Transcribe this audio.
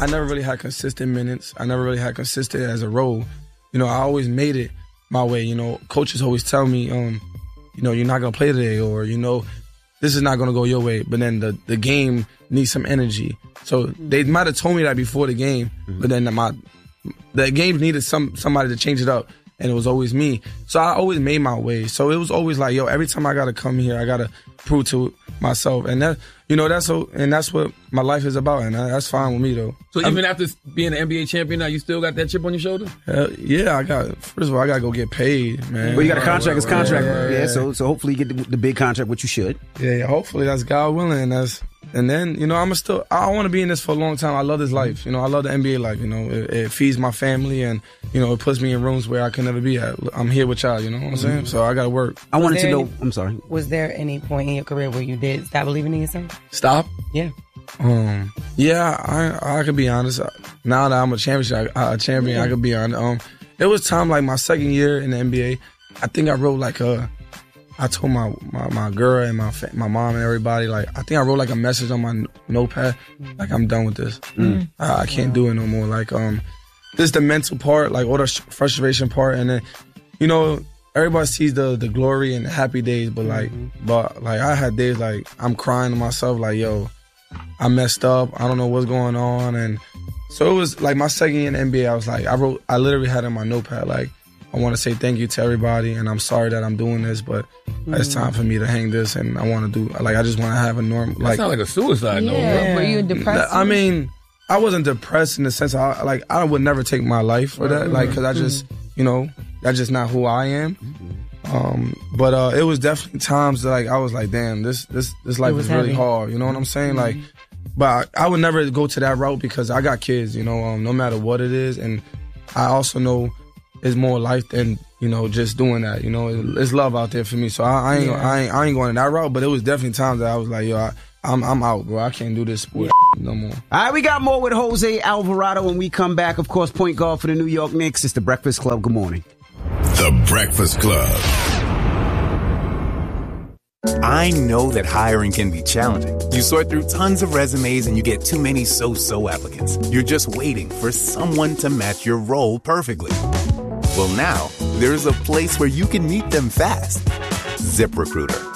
I never really had consistent minutes. I never really had consistent as a role. You know, I always made it my way. You know, coaches always tell me, you know, you're not going to play today, or, you know, this is not going to go your way. But then the game needs some energy. So they might have told me that before the game, but then the game needed somebody to change it up. And it was always me. So I always made my way. So it was always like, yo, every time I got to come here, I got to prove to myself. And that, you know, that's what my life is about. And that's fine with me, though. So even after being an NBA champion now, you still got that chip on your shoulder? Yeah, first of all, I got to go get paid, man. Well, you got a contract. It's contract. Yeah, so hopefully you get the big contract, which you should. Yeah, hopefully that's God willing. And then, you know, I want to be in this for a long time. I love this life. You know, I love the NBA life. You know, it feeds my family, and, you know, it puts me in rooms where I can never be at. I'm here with y'all, you know what I'm saying? So I got to work. I wanted to know, I'm sorry. Was there any point in your career where you did stop believing in yourself? Stop? Yeah. Yeah, I could be honest. Now that I'm a champion, I could be honest. It was time, like my second year in the NBA, I think I wrote like I told my girl and my mom and everybody, like, I think I wrote like a message on my notepad, like, I'm done with this. I can't do it no more. Like, this is the mental part, like all the frustration part, and then, you know, everybody sees the glory and the happy days, but I had days like I'm crying to myself, like, yo, I messed up. I don't know what's going on, and so it was like my second year in the NBA. I was like, I literally had in my notepad, like, I want to say thank you to everybody, and I'm sorry that I'm doing this, but it's time for me to hang this, and I want to do, like, I just want to have a normal, like. That sounds like a suicide note, bro. Were you depressed? I mean, I wasn't depressed in the sense I would never take my life for that, like, because I just, you know, that's just not who I am. But it was definitely times that, like, I was like, damn, this life is really hard. You know what I'm saying? Like, but I would never go to that route because I got kids. You know, no matter what it is, and I also know it's more life than, you know, just doing that. You know, it's love out there for me. So I ain't going that route. But it was definitely times that I was like, yo, I'm out, bro. I can't do this sport no more. All right, we got more with Jose Alvarado when we come back. Of course, point guard for the New York Knicks. It's The Breakfast Club. Good morning. The Breakfast Club. I know that hiring can be challenging. You sort through tons of resumes and you get too many so-so applicants. You're just waiting for someone to match your role perfectly. Well, now there's a place where you can meet them fast. ZipRecruiter.